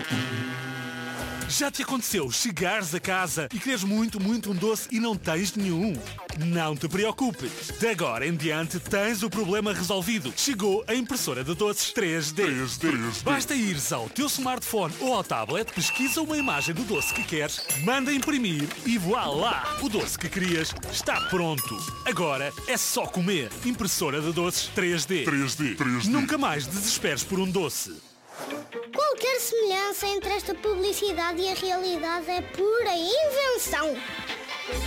Já te aconteceu chegares a casa e queres muito um doce e não tens nenhum? Não te preocupes. De agora em diante tens o problema resolvido. Chegou a impressora de doces 3D. Basta ires ao teu smartphone ou ao tablet, pesquisa uma imagem do doce que queres, manda imprimir e voilá! O doce que querias está pronto. Agora é só comer. Impressora de doces 3D. Nunca mais desesperes por um doce. Qualquer semelhança entre esta publicidade e a realidade é pura invenção.